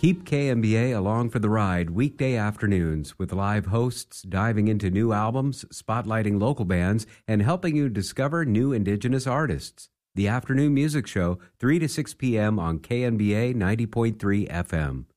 Keep KMBA along for the ride weekday afternoons with live hosts diving into new albums, spotlighting local bands, and helping you discover new Indigenous artists. The Afternoon Music Show, 3 to 6 p.m. on KNBA 90.3 FM.